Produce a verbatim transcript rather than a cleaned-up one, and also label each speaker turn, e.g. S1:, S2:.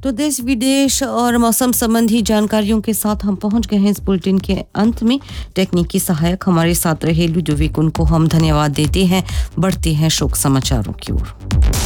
S1: तो देश विदेश और मौसम संबंधी जानकारियों के साथ हम पहुंच गए हैं इस बुलेटिन के अंत में। टेक्निकी सहायक हमारे साथ रहे लुडोविक, उनको हम धन्यवाद देते हैं। बढ़ते हैं शोक समाचारों की ओर।